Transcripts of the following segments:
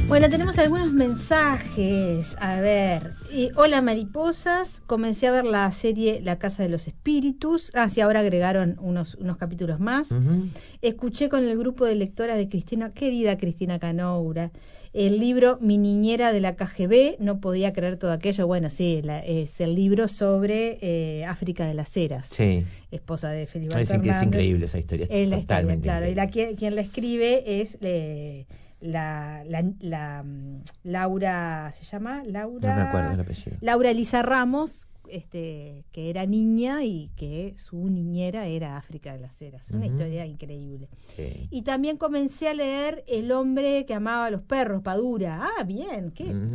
Bueno, tenemos algunos mensajes. A ver, hola mariposas, comencé a ver la serie La Casa de los Espíritus. Sí, ahora agregaron unos capítulos más. Uh-huh. Escuché con el grupo de lectoras de Cristina, querida Cristina Canoura, el libro Mi niñera de la KGB, no podía creer todo aquello. Bueno, sí, es el libro sobre África de las Heras, sí, esposa de Felipe Es increíble esa historia. Es la historia, claro. Increíble. Y quien la escribe es Laura, ¿se llama? Laura. No me acuerdo el apellido. Laura Elisa Ramos, que era niña y que su niñera era África de las Heras. Una historia increíble. Sí. Y también comencé a leer El hombre que amaba a los perros, Padura. Ah, bien,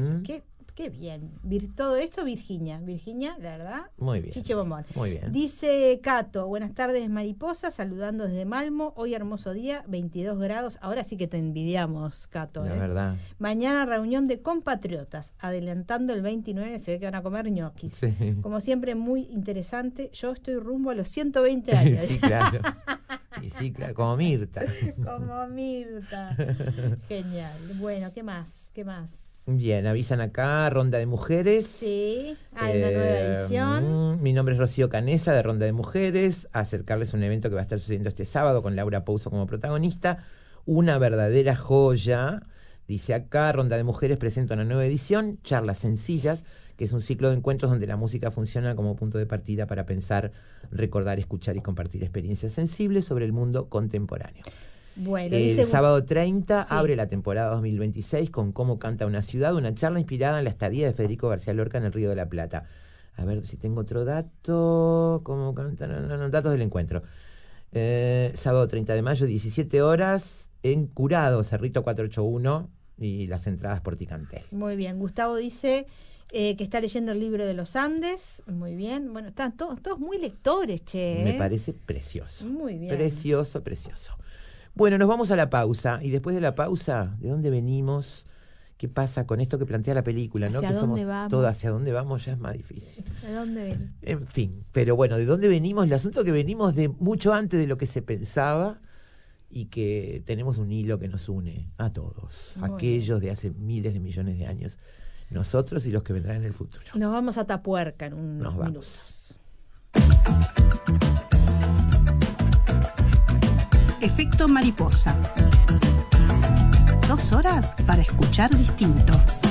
qué bien. Todo esto, Virginia, la verdad. Muy bien. Chiche bombón. Muy bien. Dice Cato, buenas tardes mariposa, saludando desde Malmo. Hoy hermoso día, 22 grados. Ahora sí que te envidiamos, Cato. La verdad. Mañana reunión de compatriotas, adelantando el 29, se ve que van a comer ñoquis. Sí. Como siempre, muy interesante. Yo estoy rumbo a los 120 años. Sí, claro. Y sí, claro, como Mirta. Como Mirta. Genial. Bueno, ¿qué más? Bien, avisan acá, Ronda de Mujeres. Sí, hay una nueva edición. Mi nombre es Rocío Canesa, de Ronda de Mujeres. Acercarles un evento que va a estar sucediendo este sábado con Laura Pouso como protagonista. Una verdadera joya. Dice acá, Ronda de Mujeres presenta una nueva edición, Charlas Sencillas, que es un ciclo de encuentros donde la música funciona como punto de partida para pensar, recordar, escuchar y compartir experiencias sensibles sobre el mundo contemporáneo. Bueno, el sábado 30 sí, abre la temporada 2026 con Cómo canta una ciudad, una charla inspirada en la estadía de Federico García Lorca en el Río de la Plata. A ver si tengo otro dato. ¿Cómo canta? No, datos del encuentro. Sábado 30 de mayo, 17 horas, en Curado, Cerrito 481, y las entradas por Ticantel. Muy bien, Gustavo dice que está leyendo el libro de los Andes. Muy bien, bueno, están todos muy lectores, che. Me parece precioso. Muy bien. Precioso. Bueno, nos vamos a la pausa, y después de la pausa, ¿de dónde venimos? ¿Qué pasa con esto que plantea la película? ¿Hacia ¿no? Que dónde somos vamos? todo hacia dónde vamos ya es más difícil. ¿De dónde venimos? En fin, pero bueno, ¿de dónde venimos? El asunto que venimos de mucho antes de lo que se pensaba y que tenemos un hilo que nos une a todos, Muy aquellos de hace miles de millones de años, nosotros y los que vendrán en el futuro. Nos vamos a Atapuerca en unos minutos. Efecto mariposa. 2 horas para escuchar distinto.